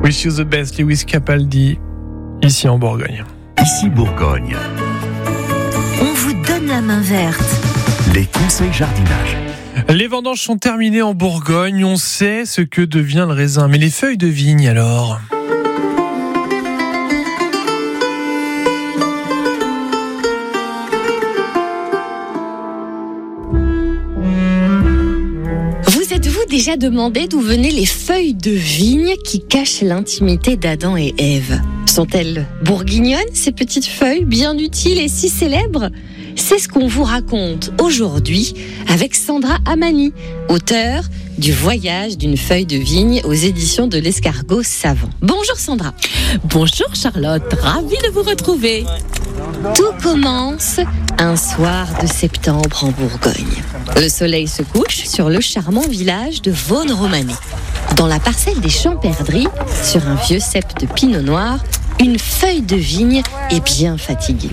Wish You the Best, Lewis Capaldi, ici en Bourgogne. Ici Bourgogne. On vous donne la main verte. Les conseils jardinage. Les vendanges sont terminées en Bourgogne, on sait ce que devient le raisin. Mais les feuilles de vigne alors ? Vous êtes-vous déjà demandé d'où venaient les feuilles de vigne qui cachent l'intimité d'Adam et Ève ? Sont-elles bourguignonnes, ces petites feuilles, bien utiles et si célèbres ? C'est ce qu'on vous raconte aujourd'hui avec Sandra Amani, auteure du Voyage d'une feuille de vigne aux éditions de l'Escargot Savant. Bonjour Sandra. Bonjour Charlotte, ravie de vous retrouver. Tout commence un soir de septembre en Bourgogne. Le soleil se couche sur le charmant village de Vaune-Romanney. Dans la parcelle des Champs-Perdrix, sur un vieux cep de pinot noir, une feuille de vigne est bien fatiguée.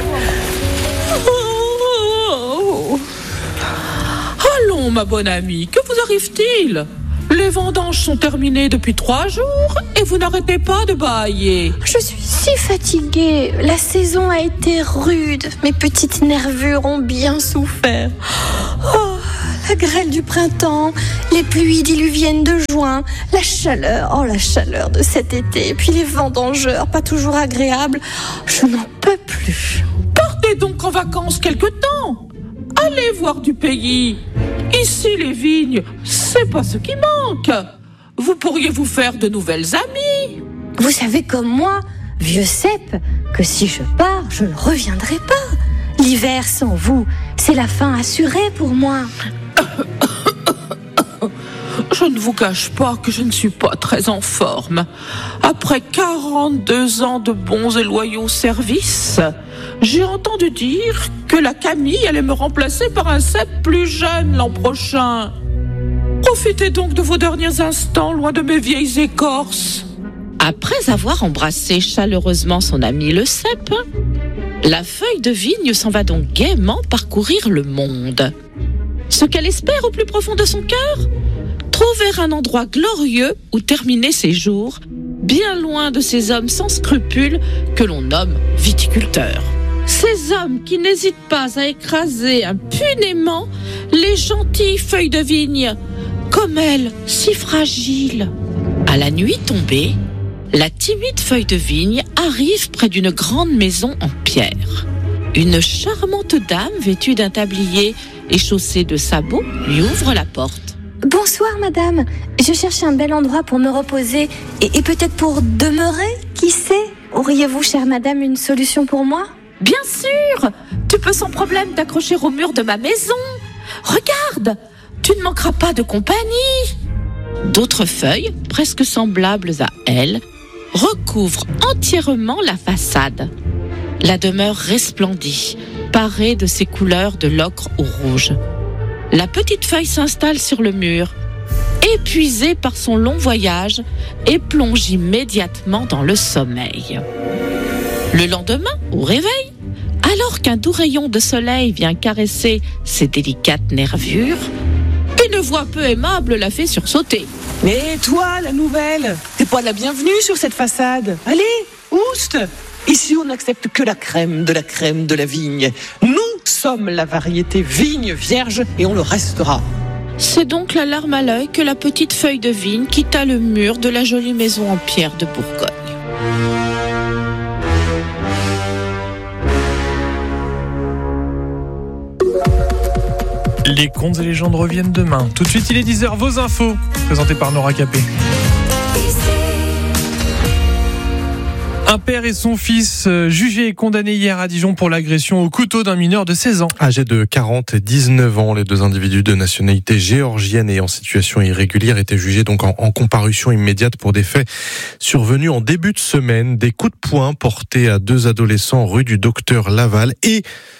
Allons ma bonne amie, que vous arrive-t-il ? Les vendanges sont terminées depuis 3 jours et vous n'arrêtez pas de bâiller. Je suis si fatiguée. La saison a été rude. Mes petites nervures ont bien souffert. Oh, la grêle du printemps, les pluies diluviennes de juin, la chaleur de cet été, et puis les vendangeurs, pas toujours agréables. Je n'en peux plus. Partez donc en vacances quelque temps. Allez voir du pays. Ici, les vignes, c'est pas ce qui manque. Vous pourriez vous faire de nouvelles amies. Vous savez comme moi, vieux cep, que si je pars, je ne reviendrai pas. L'hiver sans vous, c'est la fin assurée pour moi. Je ne vous cache pas que je ne suis pas très en forme. Après 42 ans de bons et loyaux services, j'ai entendu dire que la Camille allait me remplacer par un cep plus jeune l'an prochain. Profitez donc de vos derniers instants loin de mes vieilles écorces. Après avoir embrassé chaleureusement son ami le cep, la feuille de vigne s'en va donc gaiement parcourir le monde. Ce qu'elle espère au plus profond de son cœur ? Trouver un endroit glorieux où terminer ses jours, bien loin de ces hommes sans scrupules que l'on nomme viticulteurs. Ces hommes qui n'hésitent pas à écraser impunément les gentilles feuilles de vigne, comme elles, si fragiles. À la nuit tombée, la timide feuille de vigne arrive près d'une grande maison en pierre. Une charmante dame vêtue d'un tablier et chaussée de sabots lui ouvre la porte. Bonsoir madame, je cherche un bel endroit pour me reposer et peut-être pour demeurer, qui sait ? Auriez-vous, chère madame, une solution pour moi ? Bien sûr, tu peux sans problème t'accrocher au mur de ma maison. Regarde, tu ne manqueras pas de compagnie. D'autres feuilles, presque semblables à elle, recouvrent entièrement la façade. La demeure resplendit, parée de ses couleurs de l'ocre au rouge. La petite feuille s'installe sur le mur, épuisée par son long voyage, et plonge immédiatement dans le sommeil. Le lendemain, au réveil, alors qu'un doux rayon de soleil vient caresser ses délicates nervures, une voix peu aimable la fait sursauter. Mais toi, la nouvelle, t'es pas la bienvenue sur cette façade. Allez, ouste. Ici, on n'accepte que la crème de la vigne. Nous sommes la variété vigne vierge et on le restera. C'est donc la larme à l'œil que la petite feuille de vigne quitta le mur de la jolie maison en pierre de Bourgogne. Les contes et légendes reviennent demain. Tout de suite, il est 10h, vos infos, présentées par Nora Capé. Un père et son fils jugés et condamnés hier à Dijon pour l'agression au couteau d'un mineur de 16 ans. Âgés de 40 et 19 ans, les deux individus de nationalité géorgienne et en situation irrégulière étaient jugés donc en comparution immédiate pour des faits survenus en début de semaine. Des coups de poing portés à deux adolescents rue du Docteur Laval et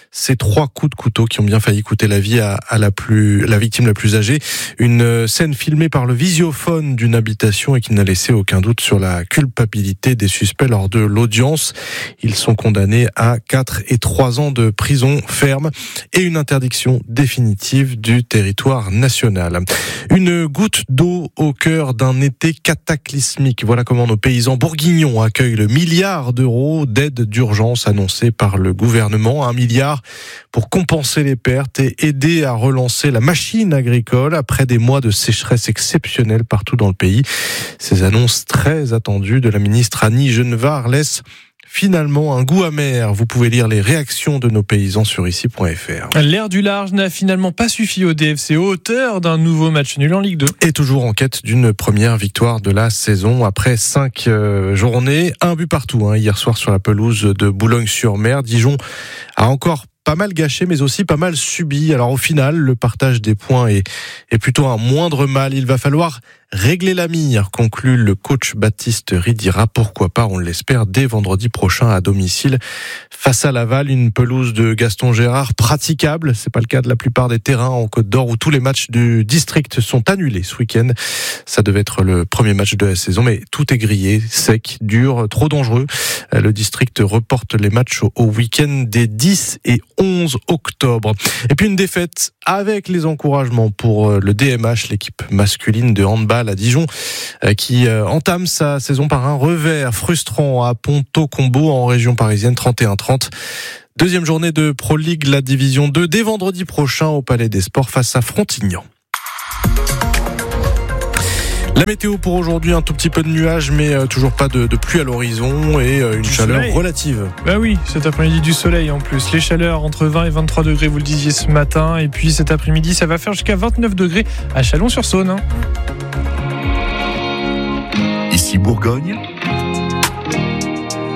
Ces 3 coups de couteau qui ont bien failli coûter la vie à la victime la plus âgée. Une scène filmée par le visiophone d'une habitation et qui n'a laissé aucun doute sur la culpabilité des suspects lors de l'audience. Ils sont condamnés à 4 et 3 ans de prison ferme et une interdiction définitive du territoire national. Une goutte d'eau au cœur d'un été cataclysmique. Voilà comment nos paysans bourguignons accueillent le milliard d'euros d'aide d'urgence annoncée par le gouvernement. 1 milliard pour compenser les pertes et aider à relancer la machine agricole après des mois de sécheresse exceptionnelle partout dans le pays. Ces annonces très attendues de la ministre Annie Genevard laissent finalement un goût amer. Vous pouvez lire les réactions de nos paysans sur ici.fr. L'air du large n'a finalement pas suffi au DFC, auteur d'un nouveau match nul en Ligue 2. Et toujours en quête d'une première victoire de la saison après 5 journées. 1 but partout hier soir sur la pelouse de Boulogne-sur-Mer. Dijon a encore pas mal gâché, mais aussi pas mal subi. Alors au final, le partage des points est plutôt un moindre mal. Il va falloir régler la mire, conclut le coach Baptiste Ridira. Pourquoi pas, on l'espère, dès vendredi prochain à domicile. Face à Laval, une pelouse de Gaston Gérard praticable. C'est pas le cas de la plupart des terrains en Côte d'Or où tous les matchs du district sont annulés ce week-end. Ça devait être le premier match de la saison, mais tout est grillé, sec, dur, trop dangereux. Le district reporte les matchs au week-end des 10 et 11 octobre. Et puis une défaite avec les encouragements pour le DMH, l'équipe masculine de handball à Dijon, qui entame sa saison par un revers frustrant à Ponto-Combo en région parisienne, 31-30. Deuxième journée de Pro League, la division 2, dès vendredi prochain au Palais des Sports face à Frontignan. La météo pour aujourd'hui, un tout petit peu de nuages, mais toujours pas de pluie à l'horizon et une chaleur relative. Bah oui, cet après-midi du soleil en plus. Les chaleurs entre 20 et 23 degrés, vous le disiez ce matin. Et puis cet après-midi, ça va faire jusqu'à 29 degrés à Chalon-sur-Saône. Ici Bourgogne.